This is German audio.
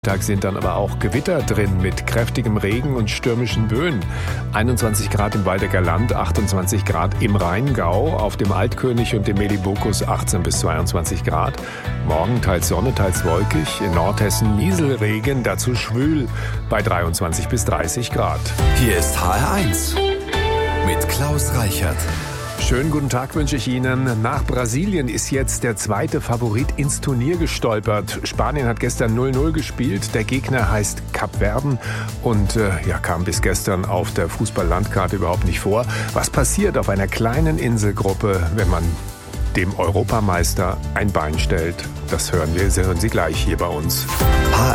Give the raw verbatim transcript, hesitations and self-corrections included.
Tag sind dann aber auch Gewitter drin mit kräftigem Regen und stürmischen Böen. einundzwanzig Grad im Waldecker Land, achtundzwanzig Grad im Rheingau, auf dem Altkönig und dem Melibokus achtzehn bis zweiundzwanzig Grad. Morgen teils Sonne, teils wolkig, in Nordhessen Nieselregen, dazu schwül bei dreiundzwanzig bis dreißig Grad. Hier ist H R eins mit Klaus Reichert. Schönen guten Tag wünsche ich Ihnen. Nach Brasilien ist jetzt der zweite Favorit ins Turnier gestolpert. Spanien hat gestern null null gespielt. Der Gegner heißt Kapverden und äh, ja, kam bis gestern auf der Fußball-Landkarte überhaupt nicht vor. Was passiert auf einer kleinen Inselgruppe, wenn man dem Europameister ein Bein stellt? Das hören wir, das hören Sie gleich hier bei uns.